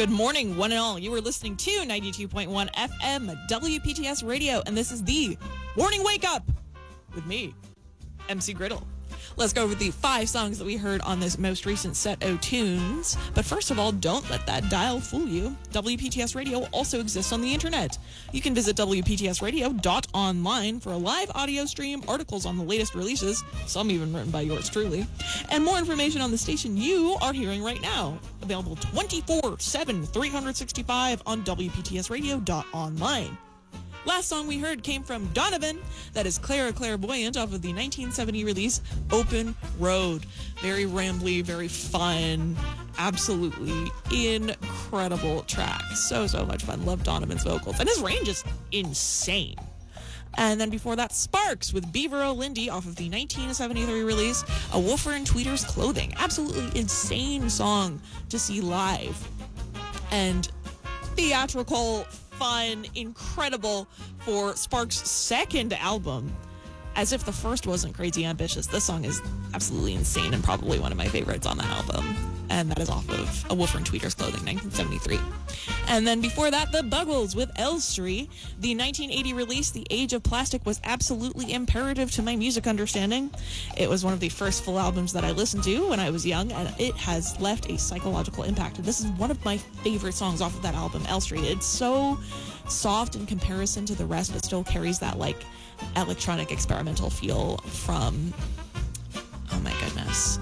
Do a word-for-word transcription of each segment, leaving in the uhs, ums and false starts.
Good morning, one and all. You are listening to ninety-two point one F M W P T S Radio, and this is the Morning Wake Up with me, M C Griddle. Let's go over the five songs that we heard on this most recent set of tunes. But first of all, don't let that dial fool you. W P T S Radio also exists on the internet. You can visit W P T S radio dot online for a live audio stream, articles on the latest releases, some even written by yours truly, and more information on the station you are hearing right now. Available twenty-four seven, three sixty-five on W P T S radio dot online. Last song we heard came from Donovan. That is Clara Clairvoyant off of the nineteen seventy release Open Road. Very rambly, very fun, absolutely incredible track. So, so much fun. Love Donovan's vocals. And his range is insane. And then before that, Sparks with Beaver O'Lindy off of the nineteen seventy-three release A Wolfer in Tweeter's Clothing. Absolutely insane song to see live. And theatrical, fun, incredible for Sparks' second album. As if the first wasn't crazy ambitious, this song is absolutely insane and probably one of my favorites on the album. And that is off of A Wolfer in Tweeter's Clothing, nineteen seventy-three. And then before that, The Buggles with Elstree. The nineteen eighty release, The Age of Plastic, was absolutely imperative to my music understanding. It was one of the first full albums that I listened to when I was young, and it has left a psychological impact. This is one of my favorite songs off of that album, Elstree. It's so soft in comparison to the rest, but still carries that, like, electronic experimental feel from, oh my goodness,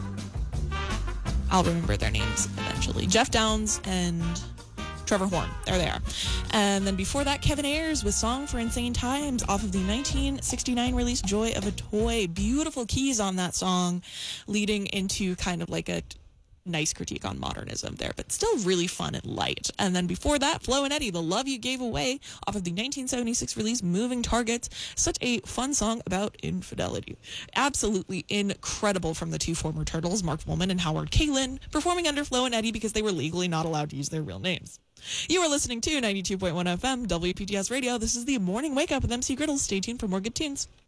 I'll remember their names eventually. Jeff Downs and Trevor Horn. There they are. And then before that, Kevin Ayers with Song for Insane Times off of the nineteen sixty-nine release Joy of a Toy. Beautiful keys on that song, leading into kind of like a nice critique on modernism there, but still really fun and light. And then before that, Flo and Eddie, The Love You Gave Away off of the nineteen seventy-six release Moving Targets. Such a fun song about infidelity. Absolutely incredible from the two former Turtles, Mark Woolman and Howard Kalin, performing under Flo and Eddie because they were legally not allowed to use their real names. You are listening to ninety-two point one F M W P T S Radio. This is the Morning Wake Up with M C Griddle. Stay tuned for more good tunes.